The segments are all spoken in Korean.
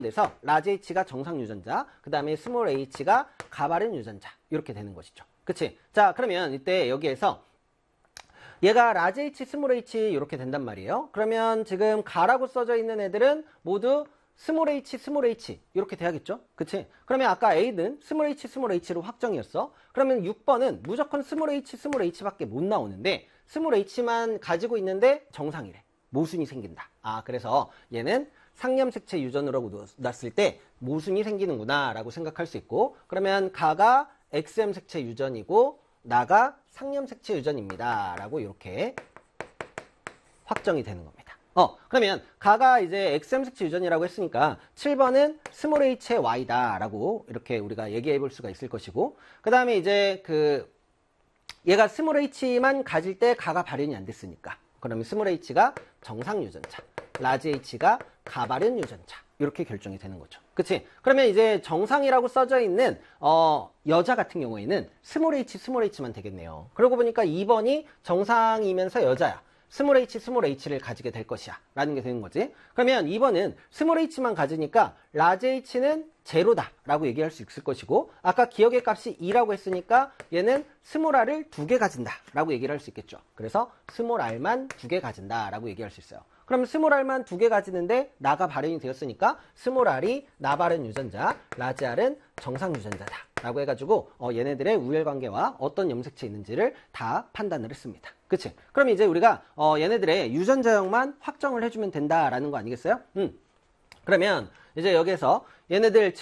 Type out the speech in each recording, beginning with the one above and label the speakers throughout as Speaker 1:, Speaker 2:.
Speaker 1: 그래서 라지 h가 정상 유전자, 그 다음에 스몰 h가 가바른 유전자 이렇게 되는 것이죠. 그치? 자, 그러면 이때 여기에서 얘가 라지 h, 스몰 h 이렇게 된단 말이에요. 그러면 지금 가라고 써져 있는 애들은 모두 스몰 h, 스몰 h 이렇게 돼야겠죠? 그치? 그러면 아까 A는 스몰 h, 스몰 h로 확정이었어. 그러면 6번은 무조건 스몰 h, 스몰 h밖에 못 나오는데 스몰 h만 가지고 있는데 정상이래. 모순이 생긴다. 아, 그래서 얘는 상염색체 유전으로 놨을 때 모순이 생기는구나 라고 생각할 수 있고, 그러면 가가 X염색체 유전이고 나가 상염색체 유전입니다 라고 이렇게 확정이 되는 겁니다. 그러면 가가 이제 X염색체 유전이라고 했으니까 7번은 스몰 h의 Y다 라고 이렇게 우리가 얘기해 볼 수가 있을 것이고, 그 다음에 이제 얘가 스몰 h만 가질 때 가가 발현이 안 됐으니까 그러면 스몰 h가 정상 유전자, 라지 h가 가바른 유전자 이렇게 결정이 되는 거죠. 그치? 그러면 이제 정상이라고 써져 있는 여자 같은 경우에는 스몰 h, 스몰 h만 되겠네요. 그러고 보니까 2번이 정상이면서 여자야. 스몰 h, 스몰 h를 가지게 될 것이야 라는 게 되는 거지. 그러면 2번은 스몰 h만 가지니까 라지 h는 제로다 라고 얘기할 수 있을 것이고, 아까 기억의 값이 2라고 했으니까 얘는 스몰 r을 2개 가진다 라고 얘기를 할 수 있겠죠. 그래서 스몰 r만 2개 가진다 라고 얘기할 수 있어요. 그럼 스몰 r만 2개 가지는데 나가 발현이 되었으니까 스몰 r이 나발은 유전자, 라지 r은 정상 유전자다 라고 해가지고 얘네들의 우열관계와 어떤 염색체 있는지를 다 판단을 했습니다. 그치? 그럼 이제 우리가 얘네들의 유전자형만 확정을 해주면 된다라는 거 아니겠어요? 그러면 이제 여기에서 얘네들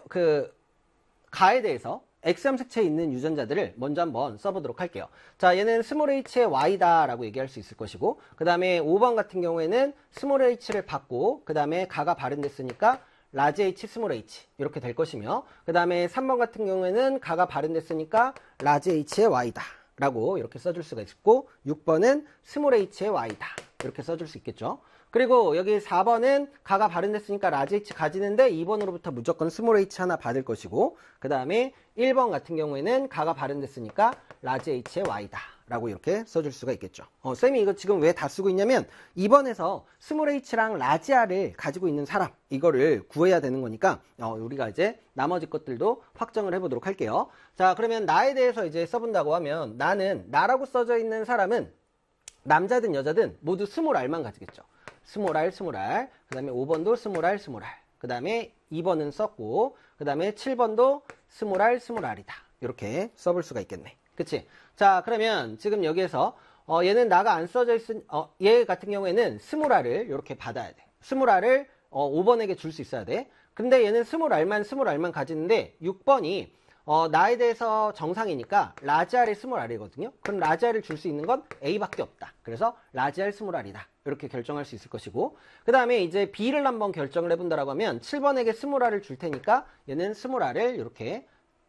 Speaker 1: 가에 대해서 X염색체에 있는 유전자들을 먼저 한번 써보도록 할게요. 자, 얘는 스몰 h의 Y다 라고 얘기할 수 있을 것이고, 그 다음에 5번 같은 경우에는 스몰 h를 받고 그 다음에 가가 발현됐으니까 라지 h, 스몰 h 이렇게 될 것이며, 그 다음에 3번 같은 경우에는 가가 발현됐으니까 라지 h의 Y다 라고 이렇게 써줄 수가 있고, 6번은 스몰 h의 Y다 이렇게 써줄 수 있겠죠. 그리고 여기 4번은 가가 발현됐으니까 라지 h 가지는데 2번으로부터 무조건 스몰 h 하나 받을 것이고, 그 다음에 1번 같은 경우에는 가가 발현됐으니까 라지 h의 Y다 라고 이렇게 써줄 수가 있겠죠. 쌤이 이거 지금 왜 다 쓰고 있냐면 2번에서 스몰 h랑 라지 r을 가지고 있는 사람 이거를 구해야 되는 거니까 우리가 이제 나머지 것들도 확정을 해보도록 할게요. 자, 그러면 나에 대해서 이제 써본다고 하면 나라고 써져 있는 사람은 남자든 여자든 모두 스몰 r만 가지겠죠. 스몰 r, 스몰 r, 그 다음에 5번도 스몰 r, 스몰 r, 그 다음에 2번은 썼고, 그 다음에 7번도 스몰 r, 스몰 r이다 이렇게 써볼 수가 있겠네. 그치? 자, 그러면 지금 여기에서 얘는 나가 안 써져 있은 얘 같은 경우에는 스몰 r을 이렇게 받아야 돼. 스몰 r을 5번에게 줄 수 있어야 돼. 근데 얘는 스몰 r만 가지는데 6번이 나에 대해서 정상이니까 라지 r이 스몰 r이거든요. 그럼 라지 r을 줄 수 있는 건 A밖에 없다. 그래서 라지 r 스몰 r이다. 이렇게 결정할 수 있을 것이고, 그 다음에 이제 B를 한번 결정을 해본다라고 하면 7번에게 스몰 r을 줄 테니까 얘는 스몰 r을 이렇게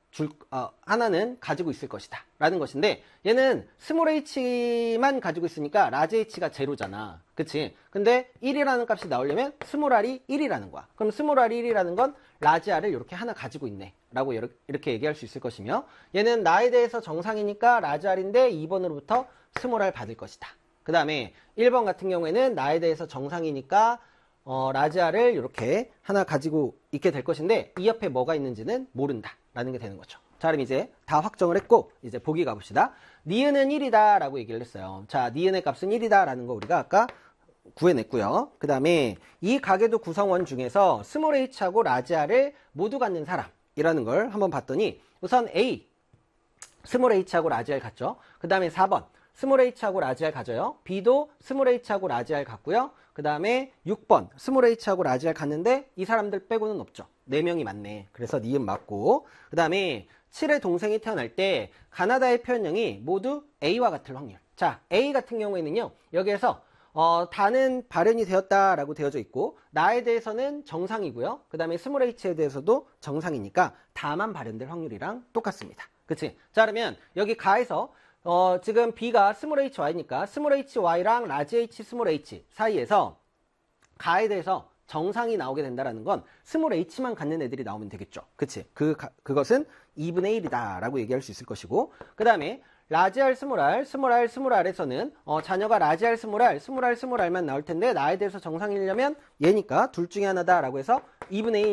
Speaker 1: 하나는 가지고 있을 것이다 라는 것인데, 얘는 스몰 h만 가지고 있으니까 라지 h가 제로잖아. 그치? 근데 1이라는 값이 나오려면 스몰 r이 1이라는 거야. 그럼 스몰 r이 1이라는 건 라지 r을 이렇게 하나 가지고 있네 라고 이렇게 얘기할 수 있을 것이며, 얘는 나에 대해서 정상이니까 라지 r인데 2번으로부터 스몰 r 받을 것이다. 그 다음에 1번 같은 경우에는 나에 대해서 정상이니까 라지 r을 이렇게 하나 가지고 있게 될 것인데 이 옆에 뭐가 있는지는 모른다 라는 게 되는 거죠. 자, 그럼 이제 다 확정을 했고 이제 보기 가봅시다. 니은은 1이다 라고 얘기를 했어요. 자, 니은의 값은 1이다 라는 거 우리가 아까 구해냈고요. 그 다음에 이 가계도 구성원 중에서 스몰 h하고 라지 r을 모두 갖는 사람이라는 걸 한번 봤더니 우선 A 스몰 h하고 라지 r 같죠. 그 다음에 4번 스몰 h하고 라지 r 가져요. B도 스몰 h하고 라지 r 같고요. 그 다음에 6번 스몰 h하고 라지 r 갔는데 이 사람들 빼고는 없죠. 4명이 맞네. 그래서 니은 맞고, 그 다음에 7의 동생이 태어날 때 가나다의 표현형이 모두 A와 같을 확률. 자, A 같은 경우에는요, 여기에서 다는 발현이 되었다라고 되어져 있고, 나에 대해서는 정상이고요. 그 다음에 스몰 h에 대해서도 정상이니까 다만 발현될 확률이랑 똑같습니다. 그치? 자, 그러면 여기 가에서 지금 B가 스몰 hy니까 스몰 hy랑 라지 h 스몰 h 사이에서 가에 대해서 정상이 나오게 된다는 건 스몰 h만 갖는 애들이 나오면 되겠죠. 그치? 그것은 2분의 1이다 라고 얘기할 수 있을 것이고, 그 다음에 라지 r, 스몰 r에서는 자녀가 라지 r, 스몰 r만 나올 텐데 나에 대해서 정상이려면 얘니까 둘 중에 하나다 라고 해서 2분의 1